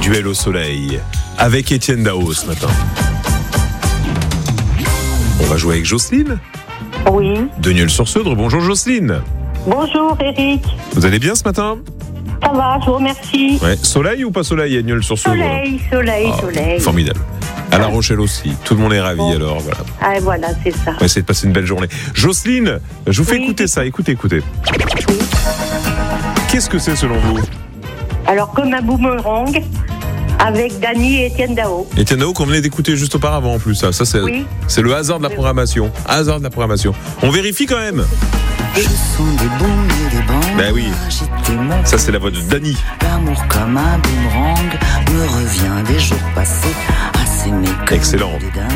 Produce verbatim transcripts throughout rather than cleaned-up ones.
duel au soleil avec Étienne Dao ce matin. On va jouer avec Jocelyne. Oui. De Nieul-sur-Seudre. Bonjour Jocelyne. Bonjour Eric. Vous allez bien ce matin ? Ça va, je vous remercie. Ouais. Soleil ou pas soleil à Nieul-sur-Seudre ? Soleil, soleil, oh, soleil. Formidable. À La Rochelle aussi. Tout le monde est ravi bon. Alors. Voilà. Ah voilà, c'est ça. On va essayer de passer une belle journée. Jocelyne, je vous fais oui. écouter ça. Écoutez, écoutez. Oui. Qu'est-ce que c'est selon vous ? Alors comme un boomerang avec Dany et Étienne Dao. Étienne Dao qu'on venait d'écouter juste auparavant en plus. Ça, ça c'est, oui. c'est le hasard de la programmation. Hasard de la programmation. On vérifie quand même. Je sens des booms et des bangs. Ben oui. Ça c'est la voix de Dany. L'amour comme un boomerang me revient des jours passés. Assez méconnu. Excellent.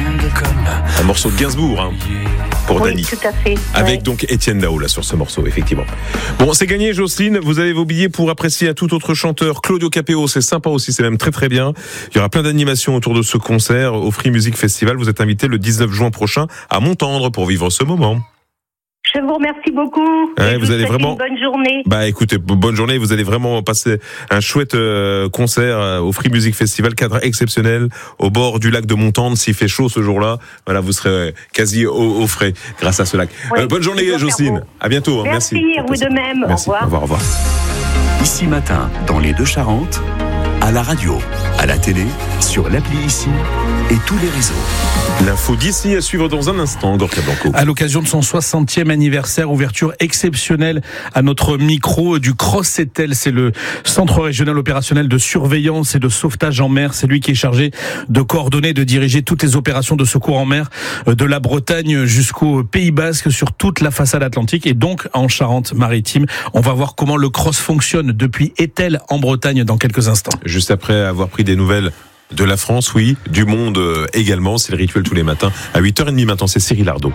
Un morceau de Gainsbourg hein, pour oui, Dany. Tout à fait. Avec ouais. donc Étienne Dao là sur ce morceau effectivement. Bon c'est gagné Jocelyne. Vous avez vos billets pour apprécier un tout autre chanteur Claudio Capéo. C'est sympa aussi. C'est même très très bien. Il y aura plein d'animations autour de ce concert au Free Music Festival. Vous êtes invité le dix-neuf juin prochain à Montendre pour vivre ce moment. Je vous remercie beaucoup. Ouais, je vous vous allez vraiment. Une bonne journée. Bah écoutez, bonne journée. Vous allez vraiment passer un chouette euh, concert euh, au Free Music Festival, cadre exceptionnel au bord du lac de Montendre. S'il fait chaud ce jour-là, voilà, vous serez quasi au, au frais grâce à ce lac. Oui, euh, bonne journée, Jocelyne. À bientôt. Merci. Merci. À vous de même. Merci. Au revoir. Au revoir. Au revoir. Ici Matin, dans les Deux-Charentes, à la radio, à la télé, sur l'appli Ici et tous les réseaux. L'info d'ici à suivre dans un instant, Gorka Blanco. À l'occasion de son soixantième anniversaire, ouverture exceptionnelle à notre micro du Cross-Etel. C'est le centre régional opérationnel de surveillance et de sauvetage en mer. C'est lui qui est chargé de coordonner, de diriger toutes les opérations de secours en mer de la Bretagne jusqu'au Pays Basque sur toute la façade atlantique et donc en Charente-Maritime. On va voir comment le Cross fonctionne depuis Etel en Bretagne dans quelques instants. Juste après avoir pris des nouvelles de la France, oui, du monde également. C'est le rituel tous les matins. À huit heures trente maintenant, c'est Cyril Ardo.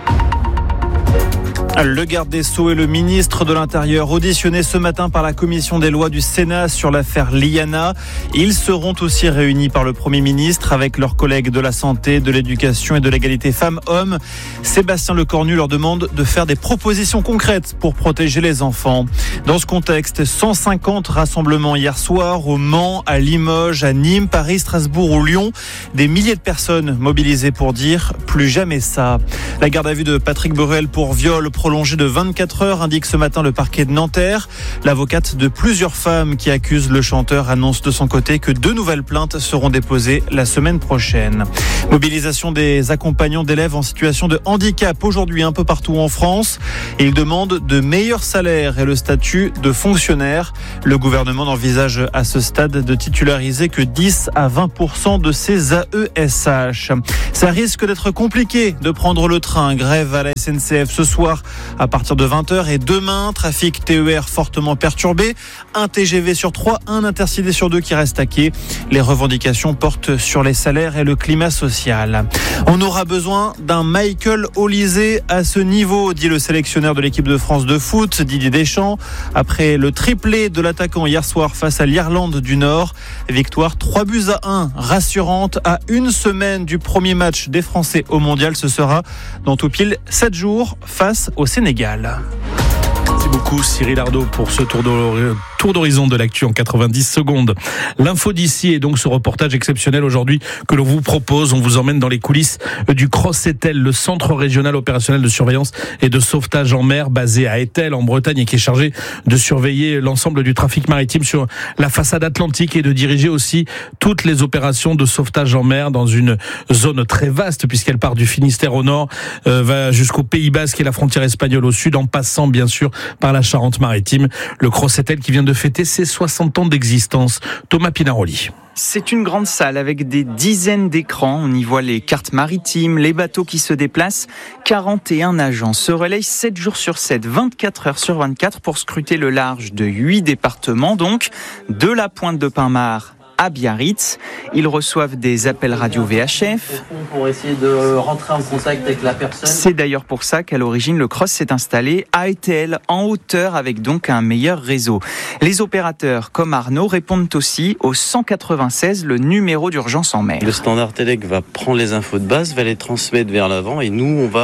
Le garde des Sceaux et le ministre de l'Intérieur auditionnés ce matin par la commission des lois du Sénat sur l'affaire Liana. Ils seront aussi réunis par le Premier ministre avec leurs collègues de la santé, de l'éducation et de l'égalité femmes-hommes. Sébastien Lecornu leur demande de faire des propositions concrètes pour protéger les enfants. Dans ce contexte, cent cinquante rassemblements hier soir au Mans, à Limoges, à Nîmes, Paris, Strasbourg ou Lyon. Des milliers de personnes mobilisées pour dire plus jamais ça. La garde à vue de Patrick Bruel pour viol prolongé de vingt-quatre heures, indique ce matin le parquet de Nanterre. L'avocate de plusieurs femmes qui accusent le chanteur annonce de son côté que deux nouvelles plaintes seront déposées la semaine prochaine. Mobilisation des accompagnants d'élèves en situation de handicap aujourd'hui un peu partout en France. Ils demandent de meilleurs salaires et le statut de fonctionnaire. Le gouvernement n'envisage à ce stade de titulariser que dix à vingt pour cent de ces A E S H. Ça risque d'être compliqué de prendre le train. Grève à la S N C F ce soir à partir de vingt heures et demain, trafic T E R fortement perturbé, un T G V sur trois, un Intercité sur deux qui reste à quai. Les revendications portent sur les salaires et le climat social. On aura besoin d'un Michael Olysée à ce niveau, dit le sélectionneur de l'équipe de France de foot, Didier Deschamps, après le triplé de l'attaquant hier soir face à l'Irlande du Nord. Victoire trois buts à un, rassurante à une semaine du premier match des Français au Mondial. Ce sera dans tout pile sept jours face au Sénégal. Merci beaucoup Cyril Ardo pour ce tour d'horizon. Tour d'horizon de l'actu en quatre-vingt-dix secondes. L'info d'ici est donc ce reportage exceptionnel aujourd'hui que l'on vous propose. On vous emmène dans les coulisses du Cross-Etel, le centre régional opérationnel de surveillance et de sauvetage en mer basé à Etel en Bretagne et qui est chargé de surveiller l'ensemble du trafic maritime sur la façade atlantique et de diriger aussi toutes les opérations de sauvetage en mer dans une zone très vaste puisqu'elle part du Finistère au nord, euh, va jusqu'au Pays Basque et la frontière espagnole au sud en passant bien sûr par la Charente-Maritime. Le Cross-Etel qui vient de fêter ses soixante ans d'existence. Thomas Pinaroli. C'est une grande salle avec des dizaines d'écrans. On y voit les cartes maritimes, les bateaux qui se déplacent. quarante et un agents se relayent sept jours sur sept, vingt-quatre heures sur vingt-quatre pour scruter le large de huit départements, donc de la pointe de Pinmar à Biarritz. Ils reçoivent des appels radio V H F. Pour essayer de rentrer en contact avec la personne. C'est d'ailleurs pour ça qu'à l'origine, le Cross s'est installé à Etel, en hauteur, avec donc un meilleur réseau. Les opérateurs, comme Arnaud, répondent aussi au cent quatre-vingt-seize, le numéro d'urgence en mer. Le standard Telec va prendre les infos de base, va les transmettre vers l'avant et nous, on va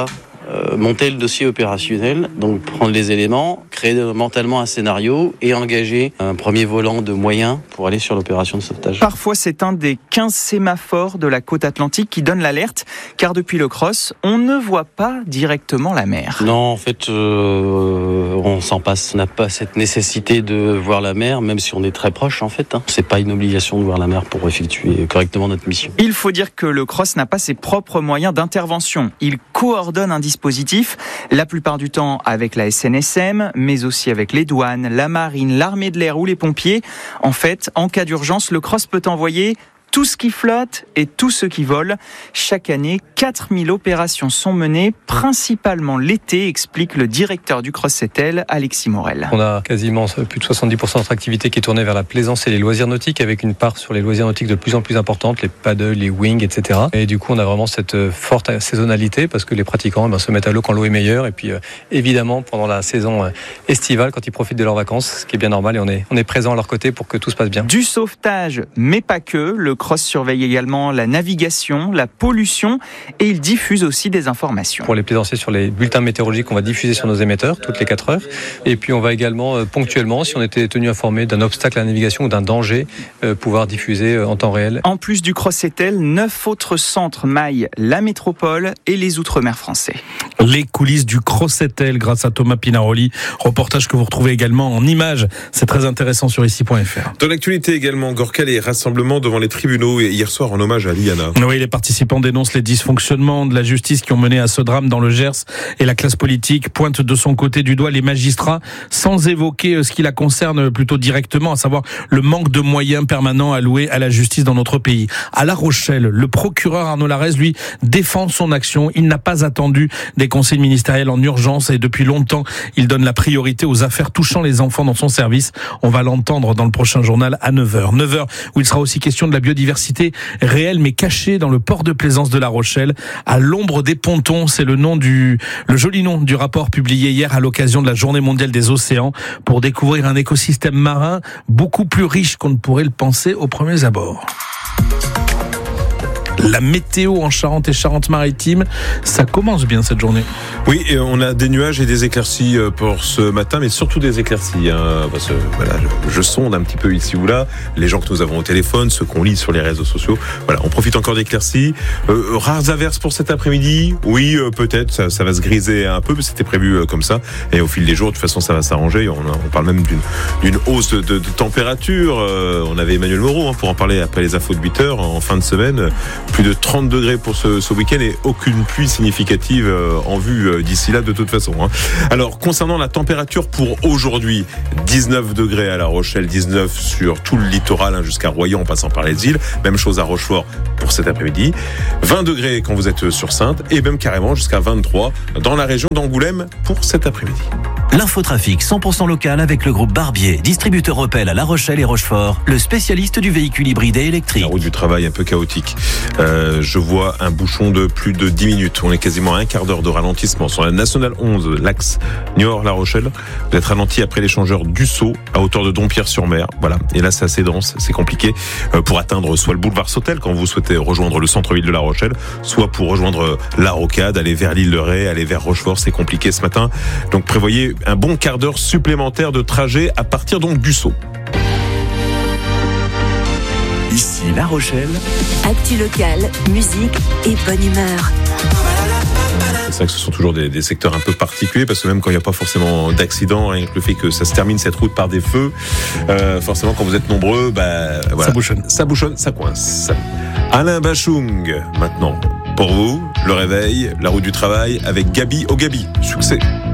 euh, monter le dossier opérationnel, donc prendre les éléments, créer mentalement un scénario et engager un premier volant de moyens pour aller sur l'opération de sauvetage. Parfois, c'est un des quinze sémaphores de la côte atlantique qui donne l'alerte, car depuis le cross, on ne voit pas directement la mer. Non, en fait, euh, on s'en passe. On n'a pas cette nécessité de voir la mer, même si on est très proche, en fait. Hein. C'est pas une obligation de voir la mer pour effectuer correctement notre mission. Il faut dire que le cross n'a pas ses propres moyens d'intervention. Il coordonne un dispositif, la plupart du temps avec la S N S M, mais aussi avec les douanes, la marine, l'armée de l'air ou les pompiers. En fait, en cas d'urgence, le cross peut envoyer tout ce qui flotte et tout ce qui vole. Chaque année, quatre mille opérations sont menées, principalement l'été, explique le directeur du Cross-Setel, Alexis Morel. On a quasiment plus de soixante-dix pour cent de notre activité qui est tournée vers la plaisance et les loisirs nautiques, avec une part sur les loisirs nautiques de plus en plus importante, les paddles, les wings, et cetera. Et du coup, on a vraiment cette forte saisonnalité parce que les pratiquants eh ben, se mettent à l'eau quand l'eau est meilleure. Et puis, euh, évidemment, pendant la saison euh, estivale, quand ils profitent de leurs vacances, ce qui est bien normal, et on est, on est présent à leur côté pour que tout se passe bien. Du sauvetage, mais pas que. Le Cross surveille également la navigation, la pollution et il diffuse aussi des informations. Pour les plaisanciers sur les bulletins météorologiques qu'on va diffuser sur nos émetteurs toutes les quatre heures. Et puis on va également euh, ponctuellement, si on était tenu informé d'un obstacle à la navigation ou d'un danger, euh, pouvoir diffuser euh, en temps réel. En plus du Cross-Setel, neuf autres centres maillent la métropole et les outre-mer français. Les coulisses du Cross-Setel grâce à Thomas Pinaroli. Reportage que vous retrouvez également en images. C'est très intéressant sur ici point f r. Dans l'actualité également, Gorka, les rassemblements devant les tribunaux hier soir en hommage à Liana. Oui, les participants dénoncent les dysfonctionnements de la justice qui ont mené à ce drame dans le Gers et la classe politique pointe de son côté du doigt les magistrats sans évoquer ce qui la concerne plutôt directement, à savoir le manque de moyens permanents alloués à la justice dans notre pays. À La Rochelle, le procureur Arnaud Larez, lui, défend son action. Il n'a pas attendu des conseils ministériels en urgence et depuis longtemps, il donne la priorité aux affaires touchant les enfants dans son service. On va l'entendre dans le prochain journal à neuf heures. neuf heures où il sera aussi question de la biodiversité réelle mais cachée dans le port de plaisance de La Rochelle, à l'ombre des pontons. C'est le nom du, le joli nom du rapport publié hier à l'occasion de la Journée mondiale des océans pour découvrir un écosystème marin beaucoup plus riche qu'on ne pourrait le penser au premier abord. La météo en Charente et Charente-Maritime, ça commence bien cette journée. Oui, et on a des nuages et des éclaircies pour ce matin, mais surtout des éclaircies. Hein, parce que voilà, je, je sonde un petit peu ici ou là les gens que nous avons au téléphone, ceux qu'on lit sur les réseaux sociaux. Voilà, on profite encore d'éclaircies. Euh, rares averses pour cet après-midi. Oui, euh, peut-être, ça, ça va se griser un peu, mais c'était prévu euh, comme ça. Et au fil des jours, de toute façon, ça va s'arranger. On, on parle même d'une, d'une hausse de, de, de température. Euh, on avait Emmanuel Moreau hein, pour en parler après les infos de huit heures en fin de semaine. Plus de trente degrés pour ce, ce week-end et aucune pluie significative euh, en vue euh, d'ici là de toute façon. Hein. Alors concernant la température pour aujourd'hui, dix-neuf degrés à La Rochelle, dix-neuf sur tout le littoral hein, jusqu'à Royan en passant par les îles. Même chose à Rochefort pour cet après-midi. vingt degrés quand vous êtes sur Saintes et même carrément jusqu'à vingt-trois dans la région d'Angoulême pour cet après-midi. L'infotrafic cent pour cent local avec le groupe Barbier, distributeur Opel à La Rochelle et Rochefort, le spécialiste du véhicule hybride et électrique. La route du travail un peu chaotique. Euh, je vois un bouchon de plus de dix minutes. On est quasiment à un quart d'heure de ralentissement sur la Nationale onze, l'axe Niort-La Rochelle. Vous êtes ralenti après l'échangeur du Sceau à hauteur de Dompierre-sur-Mer. Voilà. Et là, c'est assez dense, c'est compliqué euh, pour atteindre soit le boulevard Sautel quand vous souhaitez rejoindre le centre-ville de La Rochelle, soit pour rejoindre la Rocade, aller vers l'île de Ré, aller vers Rochefort. C'est compliqué ce matin. Donc prévoyez un bon quart d'heure supplémentaire de trajet à partir donc du Sceau. Ici La Rochelle. Actu locale, musique et bonne humeur. C'est vrai que ce sont toujours des, des secteurs un peu particuliers parce que même quand il n'y a pas forcément d'accident, rien que le fait que ça se termine cette route par des feux, euh, forcément quand vous êtes nombreux, bah, voilà, ça bouchonne. Ça bouchonne, ça coince. Alain Bachung, maintenant, pour vous, le réveil, la route du travail avec Gabi au Gabi. Succès.